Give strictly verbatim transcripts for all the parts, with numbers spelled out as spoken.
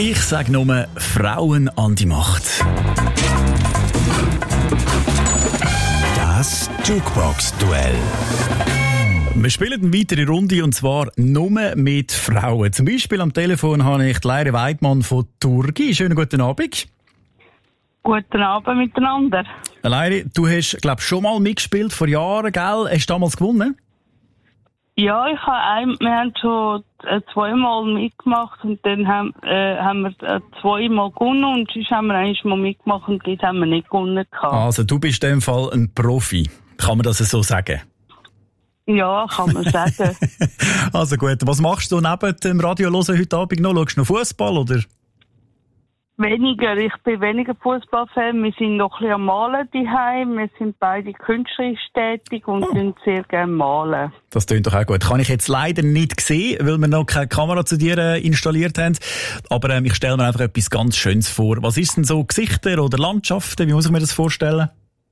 Ich sage nur Frauen an die Macht. Das Jukebox-Duell. Wir spielen eine weitere Runde und zwar nur mit Frauen. Zum Beispiel am Telefon habe ich Leire Weidmann von Turgi. Schönen guten Abend. Guten Abend miteinander. Leire, du hast, glaube ich, schon mal mitgespielt vor Jahren, gell? Hast du damals gewonnen? Ja, ich habe ein, wir haben schon äh, zweimal mitgemacht und dann haben, äh, haben wir äh, zweimal gewonnen und sonst haben wir einmal mitgemacht und dort haben wir nicht gewonnen gehabt. Also du bist in dem Fall ein Profi. Kann man das so sagen? Ja, kann man sagen. Also gut, was machst du neben dem Radio hören heute Abend noch? Schaust du noch Fußball oder? Weniger, ich bin weniger Fußballfan. Wir sind noch ein bisschen am Malen daheim. Wir sind beide künstlerisch tätig und oh. sind sehr gerne malen. Das klingt doch auch gut. Kann ich jetzt leider nicht sehen, weil wir noch keine Kamera zu dir äh, installiert haben. Aber ähm, ich stelle mir einfach etwas ganz Schönes vor. Was ist denn so Gesichter oder Landschaften? Wie muss ich mir das vorstellen?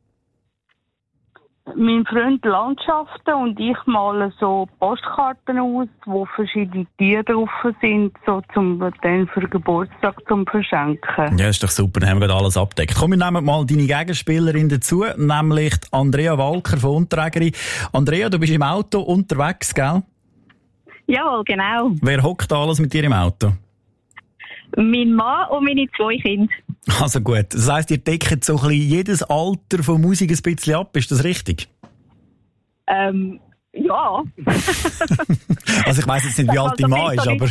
Mein Freund Landschaften und ich male so Postkarten aus, wo verschiedene Tiere drauf sind, so zum, dann für Geburtstag zum Verschenken. Ja, ist doch super, dann haben wir gerade alles abgedeckt. Komm, wir nehmen mal deine Gegenspielerin dazu, nämlich Andrea Walker von Unterägeri. Andrea, du bist im Auto unterwegs, gell? Jawohl, genau. Wer hockt alles mit dir im Auto? Mein Mann und meine zwei Kinder. Also gut, das heisst, ihr deckt so ein bisschen jedes Alter von Musik ein bisschen ab, ist das richtig? Ähm, ja. Also ich weiss jetzt nicht, wie alt dein Mann ist, aber...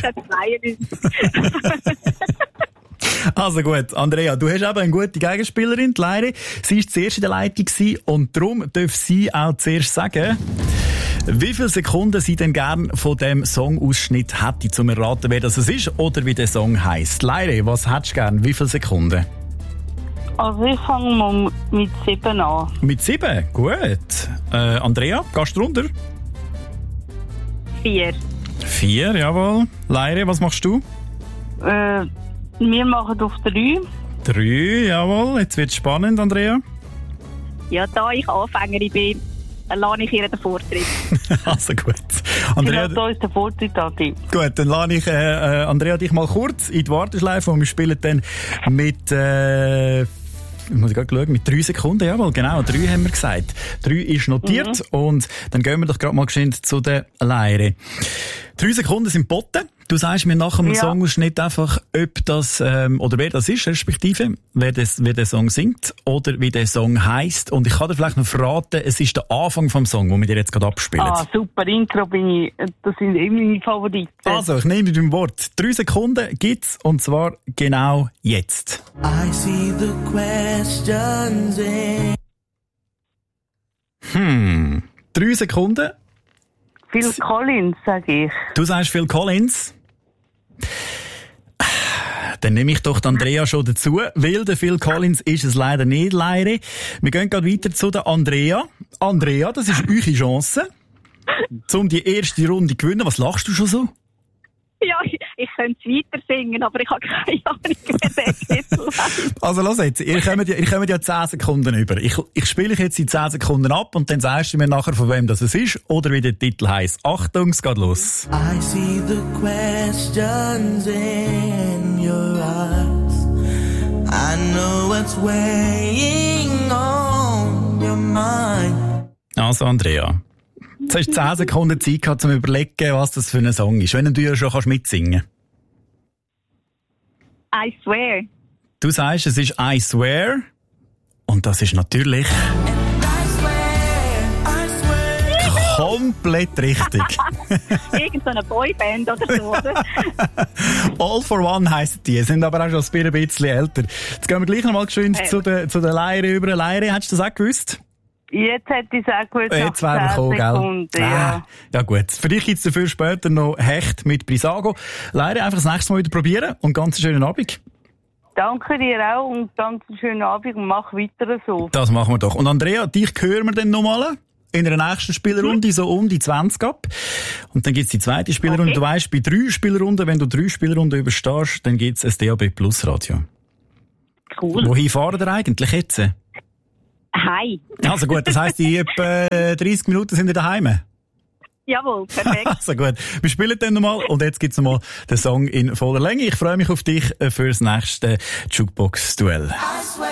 Also gut, Andrea, du hast eben eine gute Gegenspielerin, die Leire. Sie war zuerst in der Leitung und darum darf sie auch zuerst sagen, wie viele Sekunden sie denn gern von dem Songausschnitt hätte, zum erraten, wer das ist oder wie der Song heisst. Leire, was hättest du gern? Wie viele Sekunden? Also ich fange mal mit sieben an. Mit sieben? Gut. Äh, Andrea, gehst du runter? Vier. Vier, jawohl. Leire, was machst du? Äh, wir machen auf drei. Drei, jawohl. Jetzt wird es spannend, Andrea. Ja, da ich Anfängerin bin, lasse ich ihr den Vortritt. Also gut. Andrea, genau, da ist der Vortritt da. Gut, dann lasse ich äh, Andrea dich mal kurz in die Warteschleife und wir spielen dann mit... Äh, Ich muss gerade schauen, mit drei Sekunden, jawohl, genau, drei haben wir gesagt. Drei ist notiert mhm. und dann gehen wir doch gerade mal geschwind zu der Leire. Drei Sekunden sind geboten. Du sagst mir nach dem ja. Songausschnitt einfach, ob das, ähm, oder wer das ist, respektive, wer, das, wer der Song singt oder wie der Song heisst. Und ich kann dir vielleicht noch verraten, es ist der Anfang vom Song, den wir dir jetzt gerade abspielen. Ah, super, Intro bin ich, das sind immer meine Favoriten. Also, ich nehme dir ein Wort. Drei Sekunden gibt's, und zwar genau jetzt. I see the questions in... Hm, drei Sekunden. Phil Collins, sage ich. Du sagst Phil Collins? Dann nehme ich doch Andrea schon dazu, weil der Phil Collins ist es leider nicht, Leire. Wir gehen gerade weiter zu der Andrea. Andrea, das ist eure Chance, um die erste Runde zu gewinnen. Was lachst du schon so? Ja, ich, ich könnte es weiter singen, aber ich habe keine Ahnung, wer der Titel heißt. Also los jetzt, ihr kommt ja, ihr kommt ja zehn Sekunden über. Ich, ich spiele euch jetzt in zehn Sekunden ab und dann sagst du mir nachher, von wem das ist oder wie der Titel heisst. Achtung, es geht los. I see the questions in your eyes. I know what's weighing on your mind. Also Andrea, jetzt hast du zehn Sekunden Zeit gehabt, um zu überlegen, was das für ein Song ist, wenn du ja schon mitsingen kannst. I swear. Du sagst, es ist I Swear. Und das ist natürlich... komplett richtig. Irgend so eine Boyband oder so, oder? All for One heisst die, sind aber auch schon ein bisschen älter. Jetzt gehen wir gleich noch mal geschwind hey. zu der, zu der Leire über. Leire, hättest du das auch gewusst? Jetzt hätte ich es auch gewusst. Jetzt wäre wir gekommen, Sekunden, gell? Ja. Ah, ja gut. Für dich gibt es dafür später noch Hecht mit Brisago. Leire, einfach das nächste Mal wieder probieren und ganz einen schönen Abend. Danke dir auch und ganz einen schönen Abend und mach weiter so. Das machen wir doch. Und Andrea, dich hören wir dann noch mal in der nächsten Spielrunde, so um die zwanzig ab. Und dann gibt's die zweite Spielrunde. Okay. Du weisst, bei drei Spielrunden, wenn du drei Spielrunden überstehst, dann gibt's ein D A B Plus Radio. Cool. Wohin fahren ihr eigentlich jetzt? Hi. Also gut, das heisst, in etwa dreißig Minuten sind ihr daheim? Jawohl, perfekt. Also gut, wir spielen dann nochmal und jetzt gibt's nochmal den Song in voller Länge. Ich freue mich auf dich fürs nächste Jukebox-Duell.